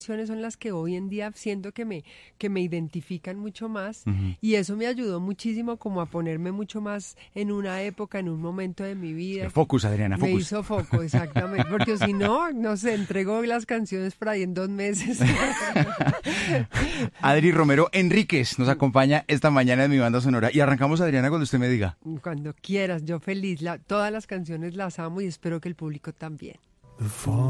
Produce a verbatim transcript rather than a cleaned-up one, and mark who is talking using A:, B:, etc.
A: son las que hoy en día siento que me que me identifican mucho más,
B: Ujú.
A: y eso me ayudó muchísimo como a ponerme mucho más en una época, en un momento de mi vida.
B: El focus, Adriana,
A: Me
B: focus.
A: hizo foco, exactamente, porque si no, no sé, entrego las canciones por ahí en dos meses.
B: Adri Romero Enríquez nos acompaña esta mañana en Mi Banda Sonora. Y arrancamos, Adriana, cuando usted me diga.
A: Cuando quieras, yo feliz. La, todas las canciones las amo y espero que el público también.
C: The fall